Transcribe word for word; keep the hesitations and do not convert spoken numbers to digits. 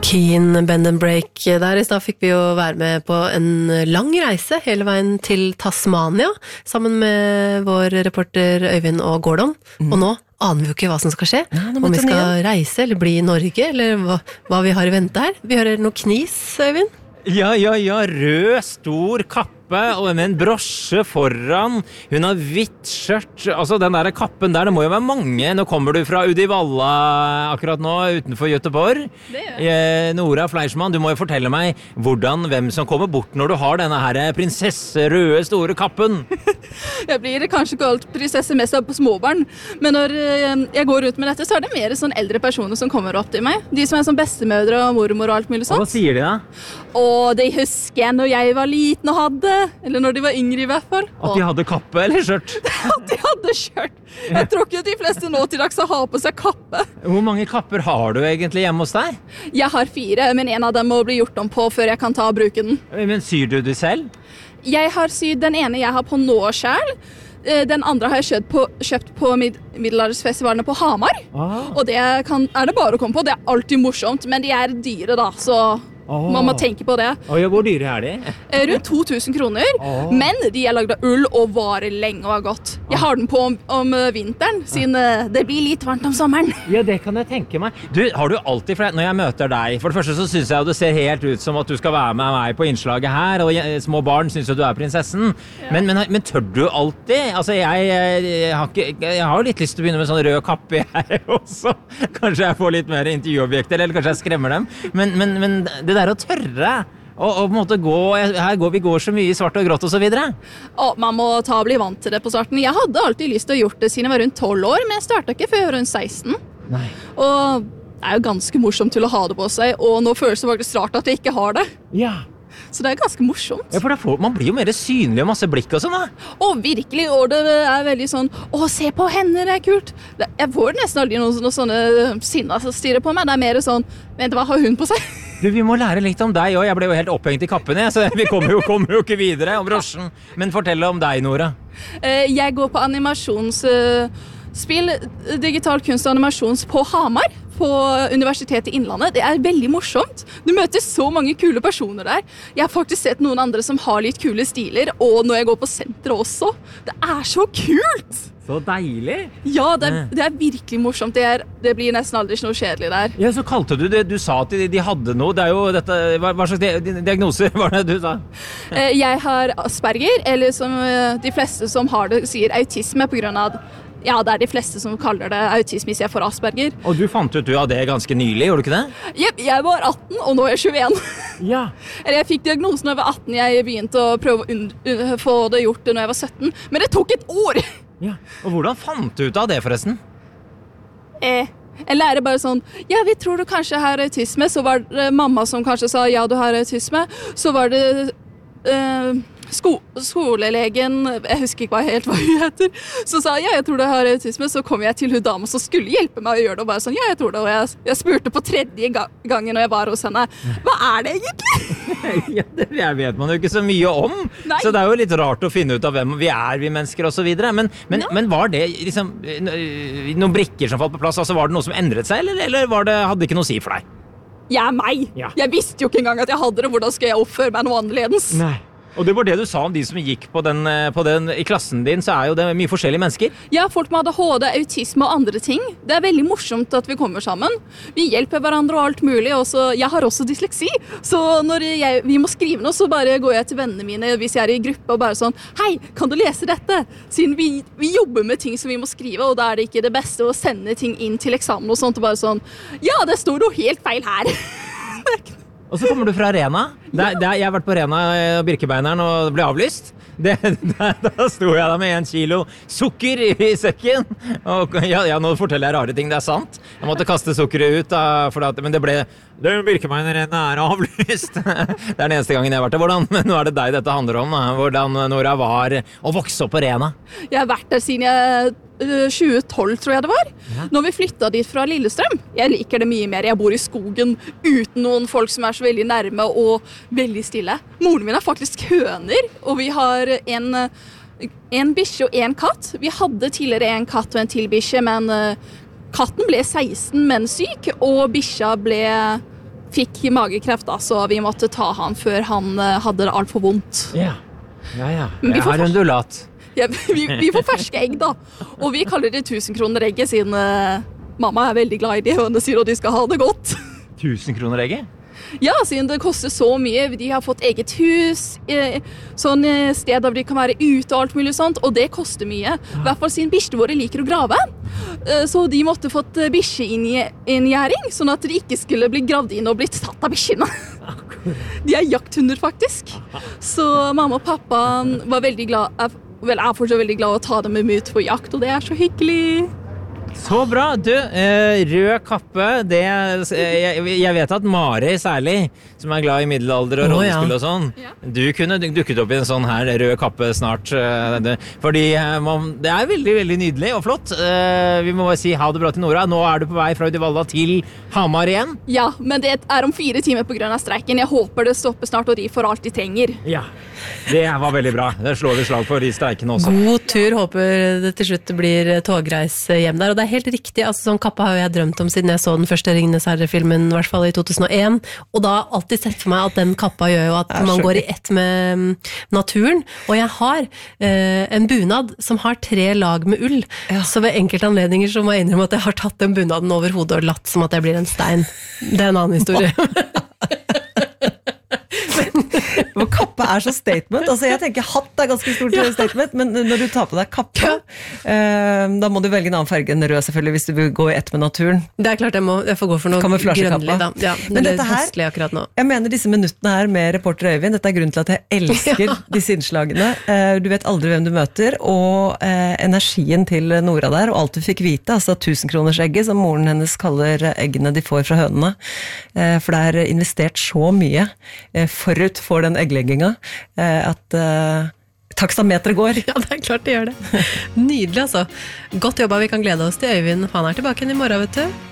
Keen Bend and Break der I stad fikk vi jo være med på en lang reise hele veien til Tasmania sammen med vår reporter Øyvind og Gordon. Mm. Og nå aner vi jo ikke hva som skal skje. Ja, om vi skal reise eller bli I Norge, eller hva, hva vi har I vente her. Vi hører noe knis, Øyvind. Ja, ja, ja, rød, stor kappe og med en brosje foran. Hun har hvitt skjørt. Altså den der kappen der, det må jo være mange. Nå kommer du fra Uddevalla akkurat nå, utenfor Göteborg. Det gjør jeg. Nora Fleischmann, du må jo fortelle meg hvordan, hvem som kommer bort når du har denne her prinsesse røde store kappen. Jeg blir kanskje ikke alt prinsesse mest på småbarn, men når jeg går rundt med dette, så er det mer sånn eldre personer som kommer opp til meg. De som er sånn bestemødre og mormor og alt mulig sånt. Og hva sier de da? Og det husker jeg når jeg var liten og hadde, eller når de var yngre I hvert fall. At de hadde kappe eller skjørt? At de hadde skjørt. Jeg tror ikke de fleste nå til dags har på seg kappe. Hvor mange kapper har du egentlig hjemme hos deg? Jeg har fire, men en av dem må bli gjort om på før jeg kan ta og bruke den. Men syr du det selv? Jeg har sydd den ene jeg har på nå selv. Den andre har jeg kjøpt på, kjøpt på mid middelaldersfestivalene på Hamar. Ah. Og det kan, er det bare å komme på. Det er alltid morsomt, men de er dyre da, så... Oh. Man må tenke på det. Oh, ja, hvor dyre er de? Rundt to tusen kroner, oh. Men de er laget av ull og varer lenge og er godt. Jeg har den på om, om vinteren, siden det blir litt varmt om sommeren. Ja, det kan jeg tenke meg. Du, har du alltid, for når jeg møter deg, for det første så synes jeg at det ser helt ut som at du skal være med meg på innslaget her, og små barn synes at du er prinsessen. Ja. Men, men, men tør du alltid? Altså, jeg, jeg, jeg, har ikke, jeg har jo litt lyst til å begynne med sånn rød kappe jeg også. Kanskje jeg får litt mer intervjuobjekter, eller kanskje jeg skremmer dem. Men, men, men det der å tørre og, og på en måte gå, her går vi går så mye I svart og grått og så videre. Å, man må ta og bli vant til det på starten. Jeg hadde alltid lyst til å gjort det siden jeg var rundt tolv år, men jeg startet ikke før jeg var rundt seksten. Nei. Og det er jo ganske morsomt til å ha det på seg, og nå føles det faktisk rart at jeg ikke har det. Ja. Så det er ganske morsomt. Ja, for får, man blir jo mer synlig og masse blikk og sånn da. Å, virkelig, og det er veldig sånn, å, se på henne, det er kult. Det, jeg får nesten aldri noen, noen sånne sinner som styrer på meg. Det er mer sånn, vent, hva har hun på seg? Du, vi må lære litt om deg, og jeg ble jo helt opphengt I kappene, så vi kommer jo, kommer jo ikke videre om brosjen. Men fortell om deg, Nora. Jeg går på animasjonsspill, digital kunst og animasjons på Hamar, på Universitetet I Innlandet. Det er veldig morsomt. Du møter så mange kule personer der. Jeg har faktisk sett noen andre som har litt kule stiler, og når jeg går på senteret også. Det er så kult! Så deilig! Ja, det er, det er virkelig morsomt. Det, er, det blir nesten aldri noe kjedelig der. Ja, så kalte du det. Du sa at de, de hadde noe. Det er jo dette, hva, hva slags diagnoser var det du sa? Jeg har Asperger, eller som de fleste som har det sier autisme på grunn av... Ja, det er de fleste som kaller det autisme hvis jeg får Asperger. Og du fant ut du av det ganske nylig, gjorde du ikke det? Jep, jeg var atten, og nå er jeg tjueen. Ja. Eller jeg fikk diagnosen når jeg var atten, jeg begynte å prøve å få det gjort det når jeg var sytten. Men det tok et år! Ja, og hvordan fant du ut av det forresten? Eh, jeg lærer bare sånn, ja, vi tror du kanskje har autisme, så var det mamma som kanskje sa, ja, du har autisme, så var det... Uh, Sko skolelegen, jeg husker ikke hva helt hva hun heter, så sa ja, jeg tror det har autisme, så kom jeg til hun dame som skulle hjelpe meg å gjøre det, og bare sånn, ja, jeg tror det, og jeg, jeg spurte på tredje ga gangen når jeg var hos henne, hva er det egentlig? Ja, det vet man jo ikke så mye om, Nei. Så det er jo litt rart å finne ut av hvem vi er, vi mennesker og så videre, men, men, ja. Men var det liksom noen brikker som falt på plass, altså var det noe som endret seg, eller, eller var det, hadde det ikke noe å si for deg? Ja, meg! Ja. Jeg visste jo ikke engang at jeg hadde det, hvordan skal jeg oppføre meg noe annerledes? Nei. Og det var det du sa om de som gikk på den, på den, i klassen din, så er jo det mye forskjellige mennesker. Ja, folk med A D H D, autisme og andre ting. Det er veldig morsomt at vi kommer sammen. Vi hjelper hverandre og alt mulig, og så, jeg har også dysleksi. Så når jeg, vi må skrive noe, så bare går jeg til vennene mine hvis jeg er i gruppe og bare sånn, hei, kan du lese dette? Siden vi, vi jobber med ting som vi må skrive, og da er det ikke det beste å sende ting inn til eksamen og sånt, og bare sånn, ja, det står noe helt feil her. Og så kommer du fra Rena. Der, der, jeg har vært på Rena og Birkebeineren og ble avlyst. Det, der, da sto jeg da med en kilo sukker i sekken. Og ja, ja, nå forteller jeg rare ting, det er sant. Jeg måtte kaste sukkeret ut, da, for at, men det ble... Det Birkebeineren er avlyst. Det er den eneste gangen jeg har vært der. Hvordan, nå er det deg dette handler om, da. Hvordan Nora var å vokse opp på Rena. Jeg har vært der siden jeg... tjue tolv tror jeg det var, ja. Når vi flyttet dit fra Lillestrøm. Jeg liker det mye mer, jeg bor i skogen uten noen folk som er så veldig nærme og veldig stille. Moren min er faktisk høner, og vi har en, en bikkje og en katt. Vi hadde tidligere en katt og en til bikkje, men katten ble seksten men syk, og bikkja ble fikk magekreft, da, så vi måtte ta han før han eh, hadde det alt for vondt. Ja, ja, ja. Men vi Jeg får har undulat. Ja, vi, vi får ferske egg, da. Og vi kaller det tusen kroner egget, siden eh, mamma er veldig glad i det, og hun sier at de skal ha det godt. tusen kroner egget? Ja, siden det koster så mye. De har fått eget hus, eh, sånn eh, sted der de kan være ute og alt mulig sånt, og det koster mye. I hvert fall siden bikkjene våre liker å grave. Eh, så de måtte fått eh, bikkjeinngjæring, sånn at de ikke skulle bli gravd inn og blitt tatt av bikkjene. De er jakthunder, faktisk. Så mamma og pappa var veldig glad, er, vel, er fortsatt veldig glad å ta dem med ut på jakt, og det er så hyggelig. Så bra. Du, eh, rød kappe, det, jeg, jeg vet at Mari særlig, som er glad i middelalder og Å, rollespill ja. og sånn, Ja. du kunne dukket opp i en sånn her rød kappe snart. eh, det, fordi eh, man, det er veldig, veldig nydelig og flott. Eh, vi må bare si ha det bra til Nora. Nå er du på vei fra Uddevalla til Hamar igjen. Ja, men det er om fire timer på grunn av streiken. Jeg håper det stopper snart, og de får alt de trenger. Ja. Det var veldig bra. Det slår vi slag for de streikene også. God tur, håper det til slutt blir togreis hjem der, og det er helt riktig, altså sånn kappa har jeg drømt om siden jeg så den første Ringenes Herre-filmen, i hvert fall i to tusen og en, og da har jeg alltid sett for meg at den kappa gjør jo at man går i ett med naturen, og jeg har eh, en bunad som har tre lag med ull, så ved enkelte anledninger så må jeg innrømme at jeg har tatt den bunaden over hodet og latt som at jeg blir en stein. Det er en annen historie. Og kappe er så statement. Altså jeg tenker hatt er ganske stort Ja. statement, men når du tar på deg kappe, eh, da må du velge en annen farge enn rød selvfølgelig, hvis du vil gå i ett med naturen. Det er klart jeg må, jeg får gå for noe Kamuflasjekappa. grønnlig da. Ja, Men det er dette her- høstlig akkurat nå. Jeg mener disse minuttene her med reporter Øyvind, dette er grunnen til at jeg elsker disse innslagene. Eh, Du vet aldri hvem du møter, og eh, energien til Nora der, og alt du fikk vite, altså tusenkronersegget, som moren hennes kaller eggene de får fra hønene. Eh, For det er investert så mye eh, forut for den egglegginga, eh, at eh, taksameteret går. Ja, det er klart det gjør det. Nydelig altså. Godt jobba, vi kan glede oss til Øyvind. Han er tilbake igjen i morgen, vet du.